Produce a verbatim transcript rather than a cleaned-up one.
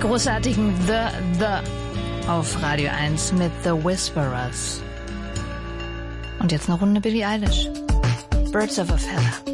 großartigen The The auf Radio eins mit The Whisperers. Und jetzt eine Runde Billie Eilish. Birds of a Feather.